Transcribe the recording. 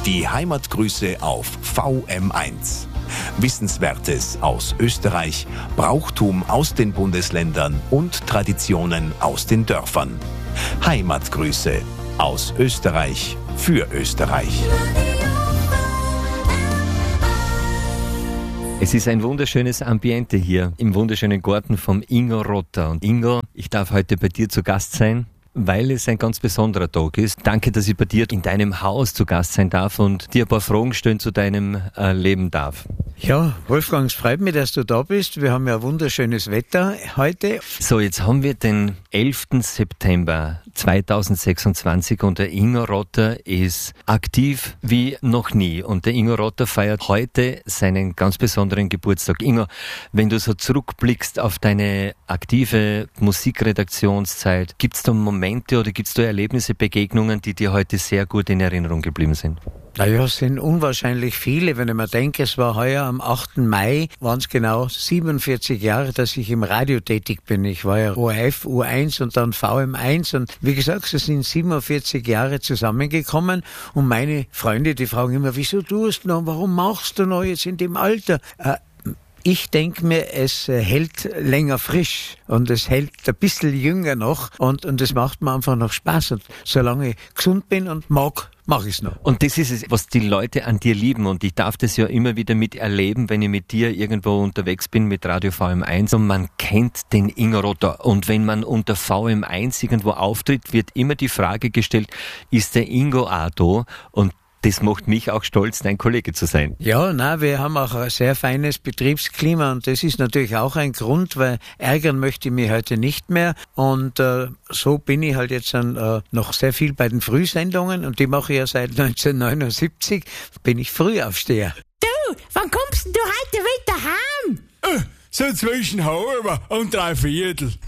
Die Heimatgrüße auf VM1. Wissenswertes aus Österreich, Brauchtum aus den Bundesländern und Traditionen aus den Dörfern. Heimatgrüße aus Österreich für Österreich. Es ist ein wunderschönes Ambiente hier im wunderschönen Garten vom Ingo Rotter. Und Ingo, ich darf heute bei dir zu Gast sein, weil es ein ganz besonderer Tag ist. Danke, dass ich bei dir in deinem Haus zu Gast sein darf und dir ein paar Fragen stellen zu deinem Leben darf. Ja, Wolfgang, es freut mich, dass du da bist. Wir haben ja wunderschönes Wetter heute. So, jetzt haben wir den 11. September 2026 und der Ingo Rotter ist aktiv wie noch nie. Und der Ingo Rotter feiert heute seinen ganz besonderen Geburtstag. Ingo, wenn du so zurückblickst auf deine aktive Musikredaktionszeit, gibt es da Momente oder gibt es da Erlebnisse, Begegnungen, die dir heute sehr gut in Erinnerung geblieben sind? Naja, es sind unwahrscheinlich viele. Wenn ich mir denke, es war heuer am 8. Mai, waren es genau 47 Jahre, dass ich im Radio tätig bin. Ich war ja ORF, U1 und dann VM1 und wie gesagt, es sind 47 Jahre zusammengekommen und meine Freunde, die fragen immer, wieso tust du noch, warum machst du noch jetzt in dem Alter? Ich denke mir, es hält länger frisch und es hält ein bisschen jünger noch und es macht mir einfach noch Spaß. Und solange ich gesund bin und mache ich es noch. Und das ist es, was die Leute an dir lieben und ich darf das ja immer wieder miterleben, wenn ich mit dir irgendwo unterwegs bin mit Radio VM1 und man kennt den Ingo Rotter und wenn man unter VM1 irgendwo auftritt, wird immer die Frage gestellt, ist der Ingo auch da? Und das macht mich auch stolz, dein Kollege zu sein. Ja, wir haben auch ein sehr feines Betriebsklima und das ist natürlich auch ein Grund, weil ärgern möchte ich mich heute nicht mehr und so bin ich halt jetzt noch sehr viel bei den Frühsendungen und die mache ich ja seit 1979, bin ich Frühaufsteher. Du, wann kommst denn du heute wieder heim? So zwischen halb und 3/4.